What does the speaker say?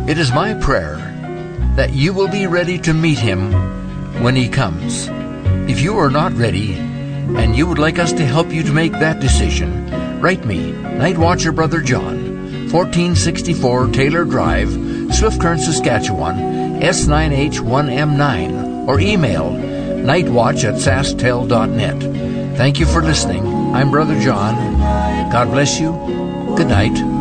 It is my prayer that you will be ready to meet Him when He comes. If you are not ready and you would like us to help you to make that decision, write me, Night Watcher Brother John, 1464 Taylor Drive, Swift Current, Saskatchewan, S9H1M9, or email nightwatch@sasktel.net. Thank you for listening. I'm Brother John. God bless you. Good night.